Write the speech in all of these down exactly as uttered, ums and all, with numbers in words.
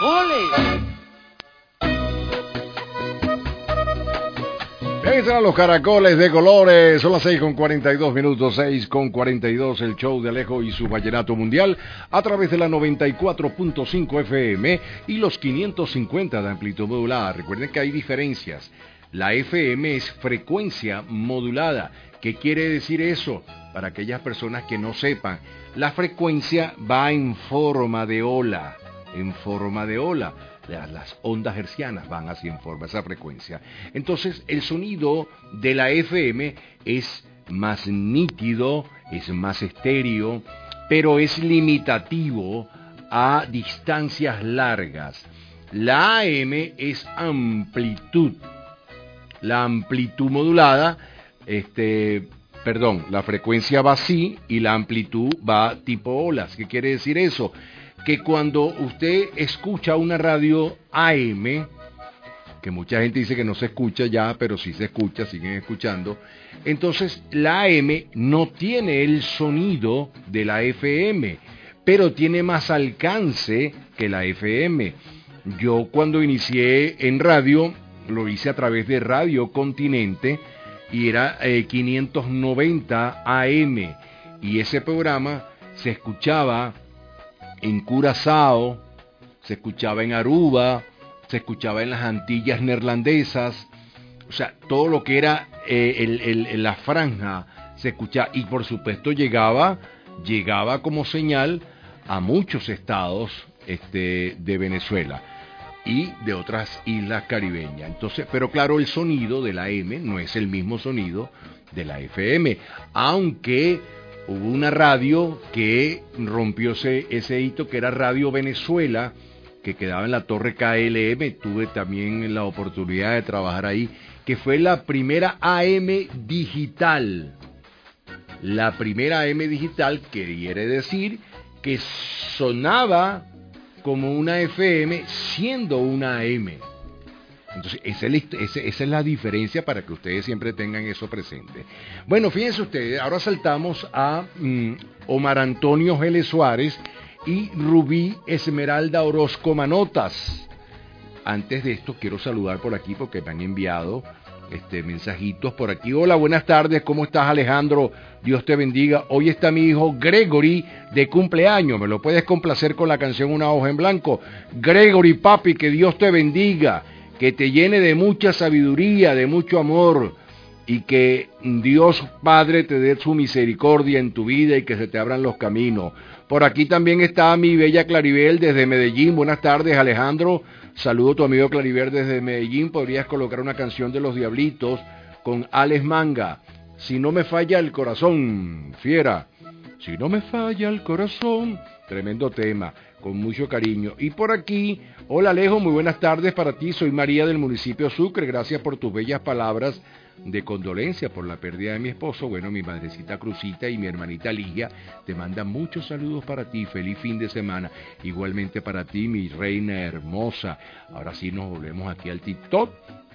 ¡Ole! Ahí están los caracoles de colores, son las seis con cuarenta y dos minutos, seis con cuarenta y dos, el show de Alejo y su vallenato mundial a través de la noventa y cuatro punto cinco F M y los quinientos cincuenta de amplitud modulada. Recuerden que hay diferencias. La F M es frecuencia modulada. ¿Qué quiere decir eso? Para aquellas personas que no sepan, la frecuencia va en forma de ola, en forma de ola. Las ondas hertzianas van así en forma, esa frecuencia. Entonces, el sonido de la F M es más nítido, es más estéreo, pero es limitativo a distancias largas. La A M es amplitud. La amplitud modulada, este, perdón, la frecuencia va así y la amplitud va tipo olas. ¿Qué quiere decir eso? Que cuando usted escucha una radio A M, que mucha gente dice que no se escucha ya, pero sí se escucha, siguen escuchando, entonces la A M no tiene el sonido de la F M, pero tiene más alcance que la F M. Yo cuando inicié en radio, lo hice a través de Radio Continente, y era eh, quinientos noventa A M, y ese programa se escuchaba en Curazao, se escuchaba en Aruba, se escuchaba en las Antillas Neerlandesas, o sea, todo lo que era eh, el, el, la franja se escuchaba, y por supuesto llegaba, llegaba como señal a muchos estados este, de Venezuela y de otras islas caribeñas. Entonces, pero claro, el sonido de la M no es el mismo sonido de la F M, aunque hubo una radio que rompió ese, ese hito, que era Radio Venezuela, que quedaba en la Torre K L M. Tuve también la oportunidad de trabajar ahí, que fue la primera A M digital. La primera A M digital quiere decir que sonaba como una F M siendo una A M. Entonces, esa es, la, esa, esa es la diferencia para que ustedes siempre tengan eso presente. Bueno, fíjense ustedes, ahora saltamos a mm, Omar Antonio Geles Suárez y Rubí Esmeralda Orozco Manotas. Antes de esto, quiero saludar por aquí porque me han enviado este, mensajitos por aquí. Hola, buenas tardes, ¿cómo estás, Alejandro? Dios te bendiga. Hoy está mi hijo Gregory de cumpleaños. ¿Me lo puedes complacer con la canción Una hoja en blanco? Gregory, papi, que Dios te bendiga, que te llene de mucha sabiduría, de mucho amor, y que Dios Padre te dé su misericordia en tu vida y que se te abran los caminos. Por aquí también está mi bella Claribel desde Medellín. Buenas tardes, Alejandro. Saludo a tu amigo Claribel desde Medellín. ¿Podrías colocar una canción de Los Diablitos con Alex Manga? Si no me falla el corazón, fiera. Si no me falla el corazón. Tremendo tema, con mucho cariño. Y por aquí, hola Alejo, muy buenas tardes para ti. Soy María del municipio Sucre. Gracias por tus bellas palabras de condolencia por la pérdida de mi esposo. Bueno, mi madrecita Crucita y mi hermanita Ligia te mandan muchos saludos para ti. Feliz fin de semana. Igualmente para ti, mi reina hermosa. Ahora sí nos volvemos aquí al TikTok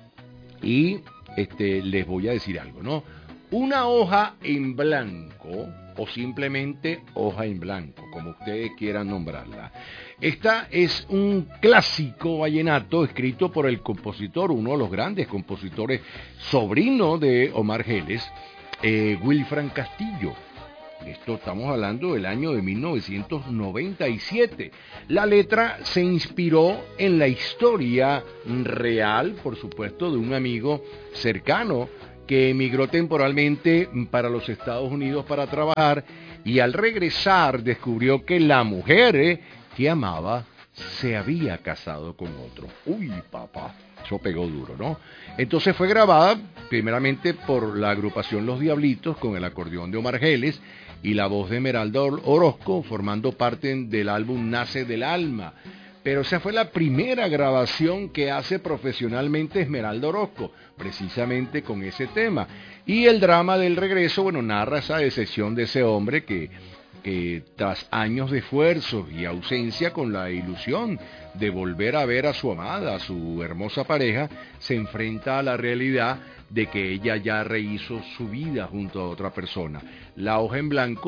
y este, les voy a decir algo, ¿no? Una hoja en blanco o simplemente hoja en blanco, como ustedes quieran nombrarla. Esta es un clásico vallenato escrito por el compositor, uno de los grandes compositores, sobrino de Omar Geles, eh, Wilfran Castillo. Esto estamos hablando del año de mil novecientos noventa y siete. La letra se inspiró en la historia real, por supuesto, de un amigo cercano que emigró temporalmente para los Estados Unidos para trabajar y al regresar descubrió que la mujer eh, que amaba se había casado con otro. Uy, papá, eso pegó duro, ¿no? Entonces fue grabada primeramente por la agrupación Los Diablitos con el acordeón de Omar Geles y la voz de Esmeralda Orozco formando parte del álbum Nace del Alma. Pero esa fue la primera grabación que hace profesionalmente Esmeralda Orozco, precisamente con ese tema. Y el drama del regreso, bueno, narra esa decepción de ese hombre que, que tras años de esfuerzos y ausencia, con la ilusión de volver a ver a su amada, a su hermosa pareja, se enfrenta a la realidad de que ella ya rehizo su vida junto a otra persona. La hoja en blanco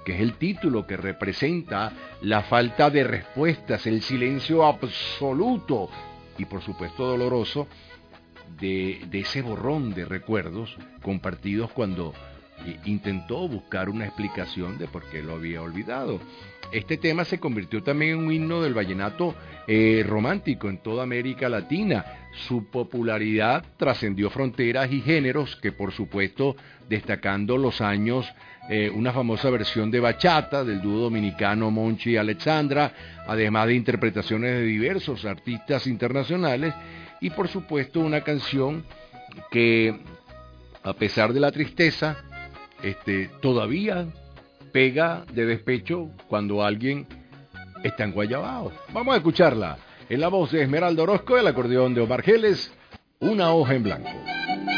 que es el título que representa la falta de respuestas, el silencio absoluto y por supuesto doloroso de, de ese borrón de recuerdos compartidos cuando eh, intentó buscar una explicación de por qué lo había olvidado. Este tema se convirtió también en un himno del vallenato eh, romántico en toda América Latina. Su popularidad trascendió fronteras y géneros que, por supuesto, destacando los años, eh, una famosa versión de bachata del dúo dominicano Monchi y Alexandra, además de interpretaciones de diversos artistas internacionales y, por supuesto, una canción que, a pesar de la tristeza, este, todavía pega de despecho cuando alguien está en Guayabao. Vamos a escucharla en la voz de Esmeralda Orozco, el acordeón de Omar Geles, Una hoja en blanco.